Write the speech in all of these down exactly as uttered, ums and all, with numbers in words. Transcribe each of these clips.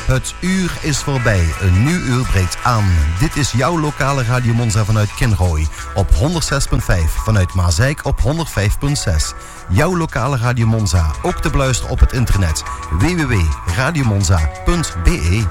Het uur is voorbij. Een nieuw uur breekt aan. Dit is jouw lokale Radio Monza vanuit Kinrooi. Op honderd zes komma vijf. Vanuit Maasijk op honderd vijf komma zes. Jouw lokale Radio Monza. Ook te beluisteren op het internet. w w w punt radiomonza punt b e.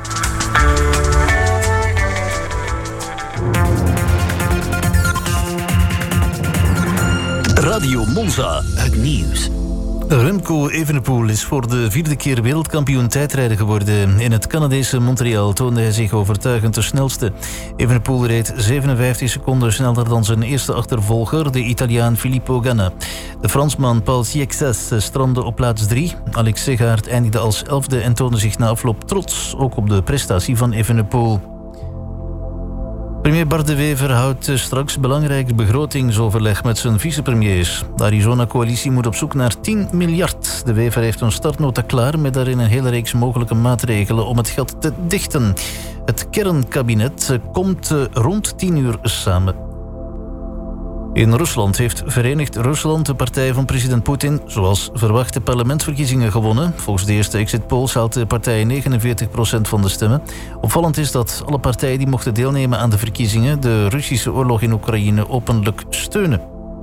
Radio Monza, het nieuws. Remco Evenepoel is voor de vierde keer wereldkampioen tijdrijden geworden. In het Canadese Montreal toonde hij zich overtuigend de snelste. Evenepoel reed zevenenvijftig seconden sneller dan zijn eerste achtervolger, de Italiaan Filippo Ganna. De Fransman Paul Ciexes strandde op plaats drie. Alex Segaert eindigde als elfde en toonde zich na afloop trots, ook op de prestatie van Evenepoel. Premier Bart De Wever houdt straks belangrijk begrotingsoverleg met zijn vicepremiers. De Arizona-coalitie moet op zoek naar tien miljard. De Wever heeft een startnota klaar met daarin een hele reeks mogelijke maatregelen om het gat te dichten. Het kernkabinet komt rond tien uur samen. In Rusland heeft Verenigd Rusland, de partij van president Poetin, zoals verwacht de parlementsverkiezingen gewonnen. Volgens de eerste exit polls haalt de partij negenenveertig procent van de stemmen. Opvallend is dat alle partijen die mochten deelnemen aan de verkiezingen de Russische oorlog in Oekraïne openlijk steunen.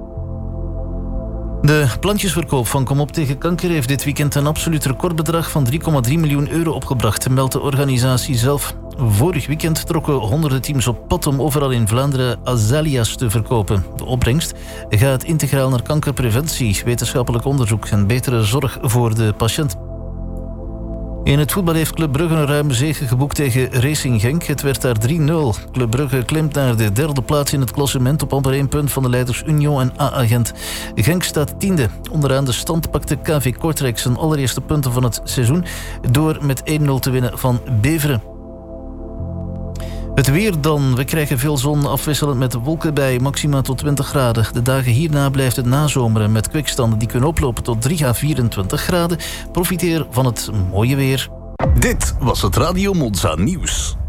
De plantjesverkoop van Kom op tegen kanker heeft dit weekend een absoluut recordbedrag van drie komma drie miljoen euro opgebracht, meldt de organisatie zelf. Vorig weekend trokken honderden teams op pad om overal in Vlaanderen azalea's te verkopen. De opbrengst gaat integraal naar kankerpreventie, wetenschappelijk onderzoek en betere zorg voor de patiënt. In het voetbal heeft Club Brugge een ruime zege geboekt tegen Racing Genk. Het werd daar drie nul. Club Brugge klimt naar de derde plaats in het klassement op amper één punt van de leiders Union en A A Gent. Genk staat tiende. Onderaan de stand pakte K V Kortrijk zijn allereerste punten van het seizoen door met één nul te winnen van Beveren. Het weer dan. We krijgen veel zon afwisselend met wolken bij, maxima tot twintig graden. De dagen hierna blijft het nazomeren met kwikstanden die kunnen oplopen tot drie à vierentwintig graden. Profiteer van het mooie weer. Dit was het Radio Monza nieuws.